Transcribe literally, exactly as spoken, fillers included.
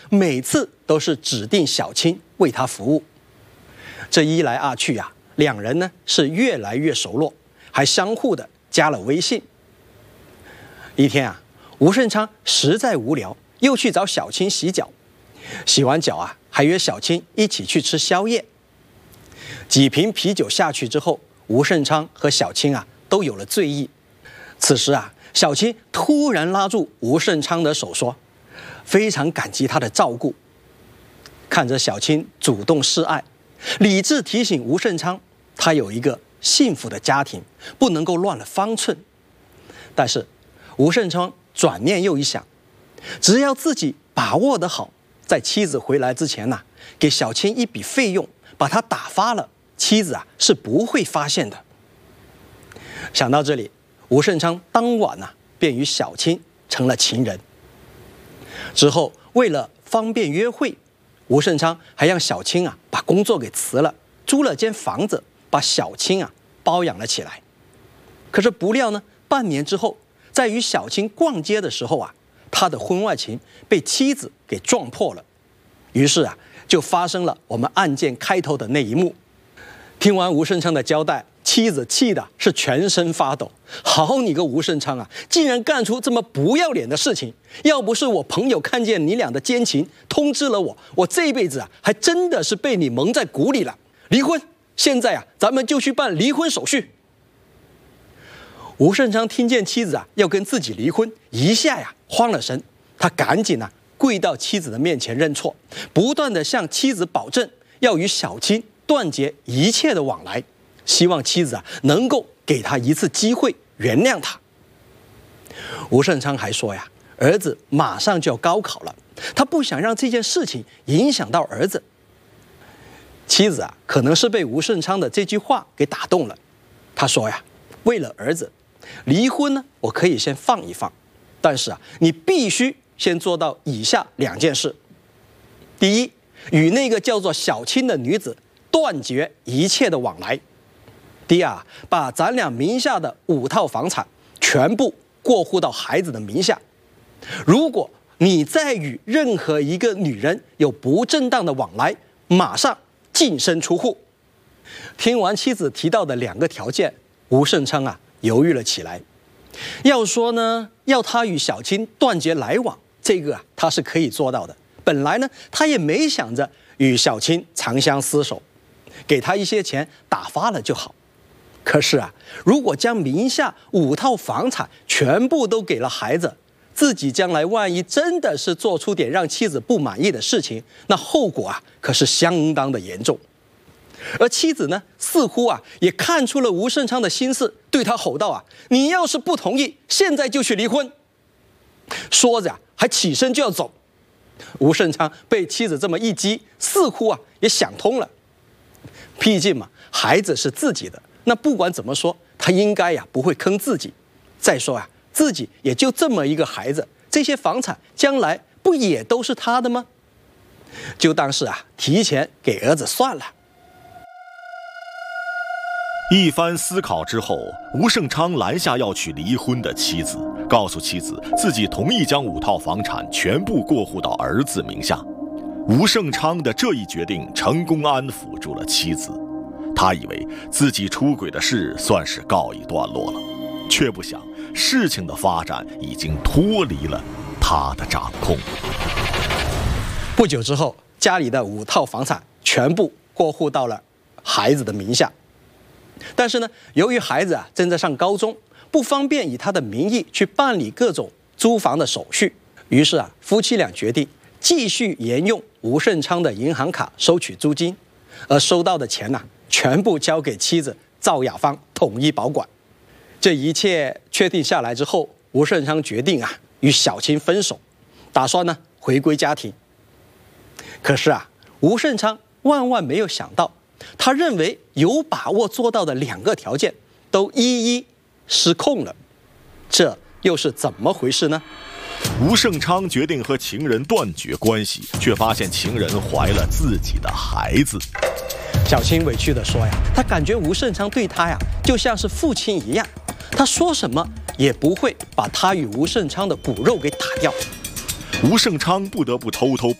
每次都是指定小青为他服务。这一来二去啊，两人呢是越来越熟络，还相互的加了微信。一天啊，吴胜昌实在无聊，又去找小青洗脚。洗完脚啊，还约小青一起去吃宵夜。几瓶啤酒下去之后，吴胜昌和小青啊都有了醉意。此时啊，小青突然拉住吴胜昌的手说：“非常感激他的照顾。”看着小青主动示爱，理智提醒吴胜昌，他有一个幸福的家庭，不能够乱了方寸。但是吴胜昌转念又一想，只要自己把握得好，在妻子回来之前呐、啊，给小青一笔费用，把他打发了，妻子啊是不会发现的。想到这里，吴胜昌当晚啊便与小青成了情人。之后为了方便约会，吴胜昌还让小青啊把工作给辞了，租了间房子，把小青啊包养了起来。可是不料呢，半年之后，在与小青逛街的时候啊，他的婚外情被妻子给撞破了。于是啊，就发生了我们案件开头的那一幕。听完吴胜昌的交代，妻子气的是全身发抖。好你个吴胜昌啊，竟然干出这么不要脸的事情！要不是我朋友看见你俩的奸情，通知了我，我这辈子啊，还真的是被你蒙在鼓里了。离婚！现在啊，咱们就去办离婚手续。吴胜昌听见妻子啊要跟自己离婚，一下呀慌了神，他赶紧啊跪到妻子的面前认错，不断的向妻子保证要与小青断绝一切的往来，希望妻子啊能够给他一次机会原谅他。吴胜昌还说呀，儿子马上就要高考了，他不想让这件事情影响到儿子。妻子啊可能是被吴胜昌的这句话给打动了，他说呀，为了儿子，离婚呢我可以先放一放，但是啊你必须先做到以下两件事。第一，与那个叫做小青的女子断绝一切的往来。第二，把咱俩名下的五套房产全部过户到孩子的名下。如果你再与任何一个女人有不正当的往来，马上净身出户。听完妻子提到的两个条件，吴胜昌啊犹豫了起来。要说呢，要他与小青断绝来往，这个啊他是可以做到的。本来呢，他也没想着与小青长相厮守，给他一些钱打发了就好。可是啊，如果将名下五套房产全部都给了孩子，自己将来万一真的是做出点让妻子不满意的事情，那后果啊可是相当的严重。而妻子呢，似乎啊也看出了吴胜昌的心思，对他吼道啊：“你要是不同意，现在就去离婚。”说着啊，还起身就要走。吴胜昌被妻子这么一激，似乎啊也想通了。毕竟嘛，孩子是自己的，那不管怎么说，他应该呀不会坑自己。再说啊，自己也就这么一个孩子，这些房产将来不也都是他的吗？就当是啊提前给儿子算了。 一番思考之后，吴胜昌拦下要去离婚的妻子，告诉妻子自己同意将五套房产全部过户到儿子名下。吴胜昌的这一决定成功安抚住了妻子，他以为自己出轨的事算是告一段落了，却不想事情的发展已经脱离了他的掌控。 不久之后，家里的五套房产全部过户到了孩子的名下。但是呢，由于孩子啊正在上高中，不方便以他的名义去办理各种租房的手续，于是啊，夫妻俩决定继续沿用吴胜昌的银行卡收取租金，而收到的钱呢、啊，全部交给妻子赵雅芳统一保管。这一切确定下来之后，吴胜昌决定啊与小青分手，打算呢回归家庭。可是啊，吴胜昌万万没有想到，他认为有把握做到的两个条件都一一失控了，这又是怎么回事呢？ 吴胜昌决定和情人断绝关系，却发现情人怀了自己的孩子。 小青委屈地说呀，她感觉吴胜昌对她呀就像是父亲一样，他说什么也不会把她与吴胜昌的骨肉给打掉。 吴胜昌不得不偷偷